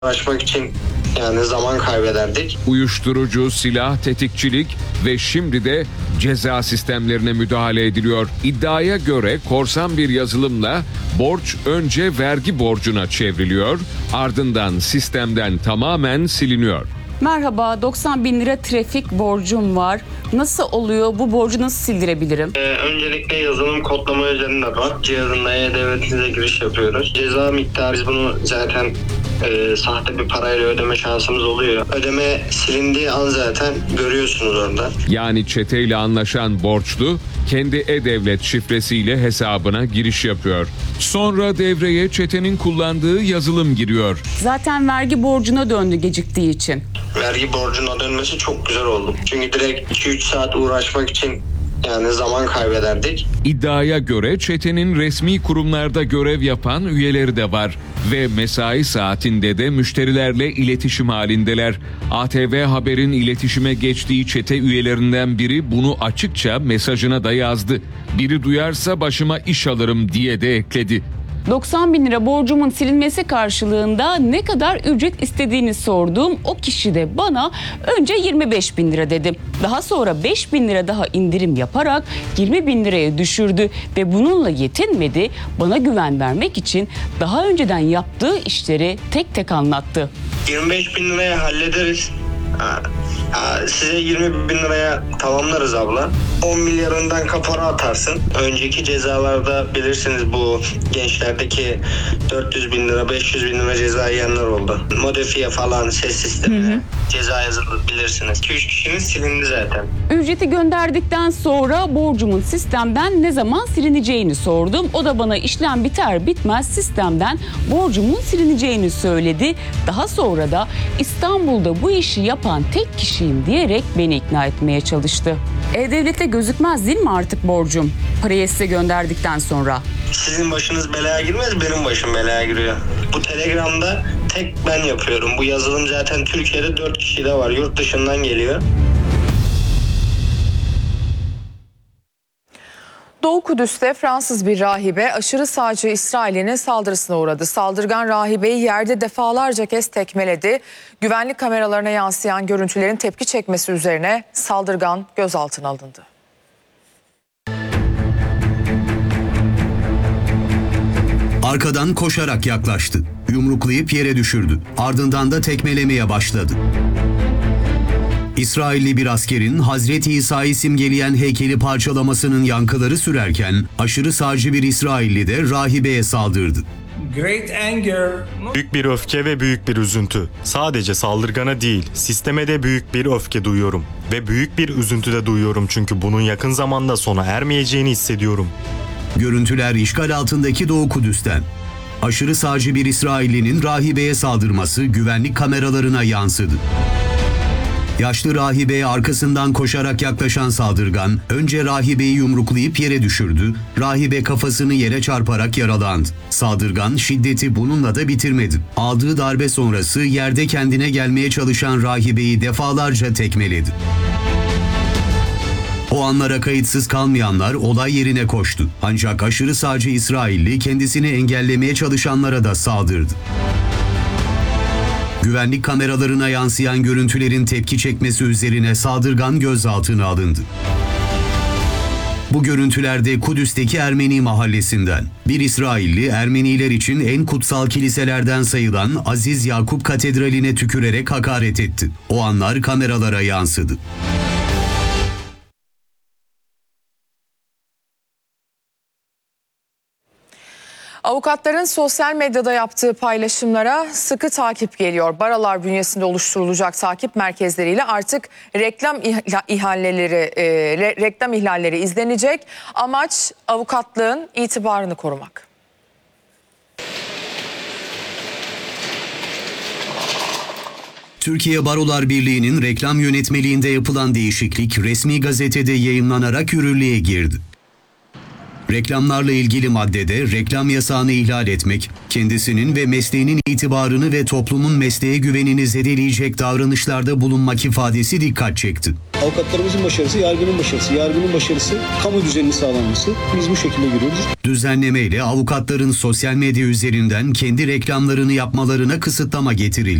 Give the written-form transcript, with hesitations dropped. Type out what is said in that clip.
uğraşmak için yani zaman kaybederdik. Uyuşturucu, silah, tetikçilik ve şimdi de ceza sistemlerine müdahale ediliyor. İddiaya göre korsan bir yazılımla borç önce vergi borcuna çevriliyor, ardından sistemden tamamen siliniyor. Merhaba, 90 bin lira trafik borcum var. Nasıl oluyor? Bu borcu nasıl sildirebilirim? Öncelikle yazılım kodlama üzerinde var. Cihazınla E-Devletinize giriş yapıyoruz. Ceza miktarı biz bunu zaten sahte bir parayla ödeme şansımız oluyor. Ödeme silindiği an zaten görüyorsunuz orada. Yani çeteyle anlaşan borçlu kendi E-Devlet şifresiyle hesabına giriş yapıyor. Sonra devreye çetenin kullandığı yazılım giriyor. Zaten vergi borcuna döndü geciktiği için. Vergi borcuna dönmesi çok güzel oldu. Çünkü direkt 2-3 saat uğraşmak için yani zaman kaybederdik. İddiaya göre çetenin resmi kurumlarda görev yapan üyeleri de var ve mesai saatinde de müşterilerle iletişim halindeler. ATV Haber'in iletişime geçtiği çete üyelerinden biri bunu açıkça mesajına da yazdı. Biri duyarsa başıma iş alırım diye de ekledi. 90 bin lira borcumun silinmesi karşılığında ne kadar ücret istediğini sorduğum o kişi de bana önce 25 bin lira dedi. Daha sonra 5 bin lira daha indirim yaparak 20 bin liraya düşürdü ve bununla yetinmedi. Bana güven vermek için daha önceden yaptığı işleri tek tek anlattı. 25 bin liraya hallederiz. Size 20 bin liraya tamamlarız abla. 10 milyarından kapora atarsın. Önceki cezalarda bilirsiniz bu gençlerdeki 400 bin lira 500 bin lira ceza yiyenler oldu. Modifiye falan ses sistemi ceza yazıldı bilirsiniz. 2-3 kişinin silindi zaten. Ücreti gönderdikten sonra borcumun sistemden ne zaman silineceğini sordum. O da bana işlem biter bitmez sistemden borcumun silineceğini söyledi. Daha sonra da İstanbul'da bu işi yapan tek kişiyim diyerek beni ikna etmeye çalıştı. E-Devlet'te gözükmez değil mi artık borcum? Parayı size gönderdikten sonra. Sizin başınız belaya girmez, benim başım belaya giriyor. Bu Telegram'da tek ben yapıyorum. Bu yazılım zaten Türkiye'de 4 kişi de var. Yurt dışından geliyor. Doğu Kudüs'te Fransız bir rahibe aşırı sağcı İsrail'in saldırısına uğradı. Saldırgan rahibeyi yerde defalarca kez tekmeledi. Güvenlik kameralarına yansıyan görüntülerin tepki çekmesi üzerine saldırgan gözaltına alındı. Arkadan koşarak yaklaştı. Yumruklayıp yere düşürdü. Ardından da tekmelemeye başladı. İsrailli bir askerin Hazreti İsa'yı simgeleyen heykeli parçalamasının yankıları sürerken aşırı sağcı bir İsrailli de rahibeye saldırdı. Büyük bir öfke ve büyük bir üzüntü. Sadece saldırgana değil, sisteme de büyük bir öfke duyuyorum. Ve büyük bir üzüntü de duyuyorum çünkü bunun yakın zamanda sona ermeyeceğini hissediyorum. Görüntüler işgal altındaki Doğu Kudüs'ten. Aşırı sağcı bir İsraillinin rahibeye saldırması güvenlik kameralarına yansıdı. Yaşlı rahibeye arkasından koşarak yaklaşan saldırgan önce rahibeyi yumruklayıp yere düşürdü. Rahibe kafasını yere çarparak yaralandı. Saldırgan şiddeti bununla da bitirmedi. Aldığı darbe sonrası yerde kendine gelmeye çalışan rahibeyi defalarca tekmeledi. O anlara kayıtsız kalmayanlar olay yerine koştu. Ancak aşırı sağcı İsrailli kendisini engellemeye çalışanlara da saldırdı. Güvenlik kameralarına yansıyan görüntülerin tepki çekmesi üzerine saldırgan gözaltına alındı. Bu görüntülerde Kudüs'teki Ermeni mahallesinden. Bir İsrailli Ermeniler için en kutsal kiliselerden sayılan Aziz Yakup Katedrali'ne tükürerek hakaret etti. O anlar kameralara yansıdı. Avukatların sosyal medyada yaptığı paylaşımlara sıkı takip geliyor. Barolar bünyesinde oluşturulacak takip merkezleriyle artık reklam ihlalleri izlenecek. Amaç avukatlığın itibarını korumak. Türkiye Barolar Birliği'nin reklam yönetmeliğinde yapılan değişiklik resmi gazetede yayımlanarak yürürlüğe girdi. Reklamlarla ilgili maddede reklam yasağını ihlal etmek, Kendisinin ve mesleğinin itibarını ve toplumun mesleğe güvenini zedeleyecek davranışlarda bulunmak ifadesi dikkat çekti. Avukatlarımızın başarısı, yargının başarısı, yargının başarısı, kamu düzeninin sağlanması. Biz bu şekilde görüyoruz. Düzenlemeyle avukatların sosyal medya üzerinden kendi reklamlarını yapmalarına kısıtlama getirildi.